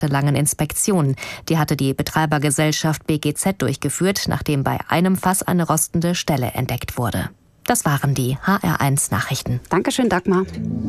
langen Inspektion. Die hatte die Betreibergesellschaft BGZ durchgeführt, nachdem bei einem Fass eine rostende Stelle entdeckt wurde. Das waren die HR1 Nachrichten. Dankeschön, Dagmar.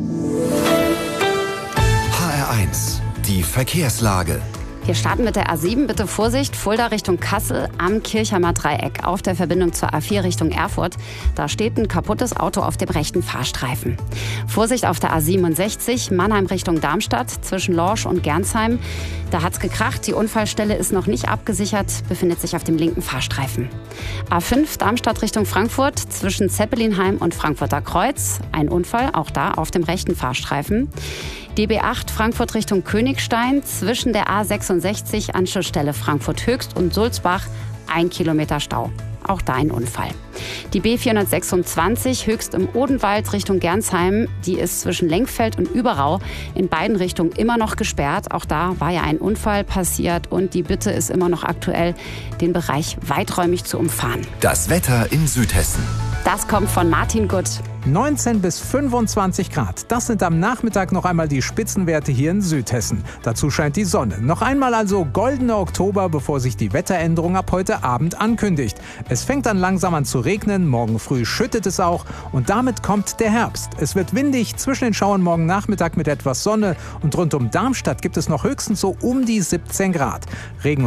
HR1, die Verkehrslage. Wir starten mit der A7. Bitte Vorsicht, Fulda Richtung Kassel am Kirchheimer Dreieck auf der Verbindung zur A4 Richtung Erfurt. Da steht ein kaputtes Auto auf dem rechten Fahrstreifen. Vorsicht auf der A67 Mannheim Richtung Darmstadt zwischen Lorsch und Gernsheim. Da hat's gekracht. Die Unfallstelle ist noch nicht abgesichert, befindet sich auf dem linken Fahrstreifen. A5 Darmstadt Richtung Frankfurt zwischen Zeppelinheim und Frankfurter Kreuz. Ein Unfall, auch da auf dem rechten Fahrstreifen. DB8 Frankfurt Richtung Königstein zwischen der A66 Anschlussstelle Frankfurt Höchst und Sulzbach 1 Kilometer Stau. Auch da ein Unfall. Die B426 Höchst im Odenwald Richtung Gernsheim, die ist zwischen Lenkfeld und Überau in beiden Richtungen immer noch gesperrt. Auch da war ja ein Unfall passiert und die Bitte ist immer noch aktuell, den Bereich weiträumig zu umfahren. Das Wetter in Südhessen. Das kommt von Martin Gutt. 19 bis 25 Grad. Das sind am Nachmittag noch einmal die Spitzenwerte hier in Südhessen. Dazu scheint die Sonne. Noch einmal also goldener Oktober, bevor sich die Wetteränderung ab heute Abend ankündigt. Es fängt dann langsam an zu regnen, morgen früh schüttet es auch und damit kommt der Herbst. Es wird windig, zwischen den Schauern morgen Nachmittag mit etwas Sonne und rund um Darmstadt gibt es noch höchstens so um die 17 Grad. Regen